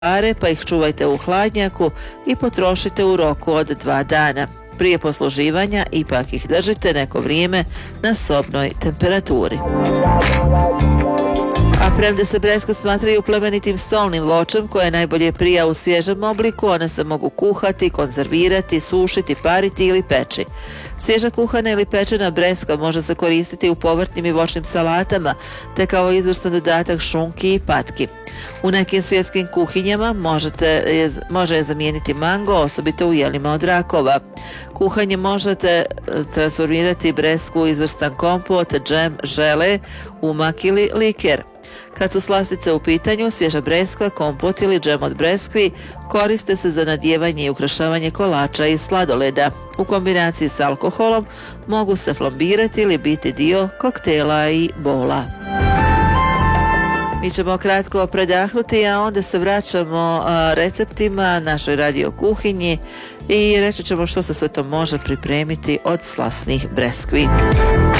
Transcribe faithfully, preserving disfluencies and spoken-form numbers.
pare, pa ih čuvajte u hladnjaku i potrošite u roku od dva dana. Prije posluživanja ipak ih držite neko vrijeme na sobnoj temperaturi. A premda se breskve smatraju plemenitim stolnim voćem koje najbolje prija u svježem obliku, one se mogu kuhati, konzervirati, sušiti, pariti ili peći. Svježa kuhana ili pečena breskva može se koristiti u povrtnim i voćnim salatama, te kao izvrstan dodatak šunki i patki. U nekim svjetskim kuhinjama možete je, može je zamijeniti mango, osobito u jelima od rakova. Kuhanje možete transformirati breskvu u izvrstan kompot, džem, žele, umak ili liker. Kad su slastice u pitanju, svježa breskva, kompot ili džem od breskvi koriste se za nadjevanje i ukrašavanje kolača i sladoleda. U kombinaciji s alkoholom mogu se flambirati ili biti dio koktela i bola. Mi ćemo kratko predahnuti, a onda se vraćamo receptima našoj radio kuhinji i reći ćemo što se sve to može pripremiti od slasnih breskvi.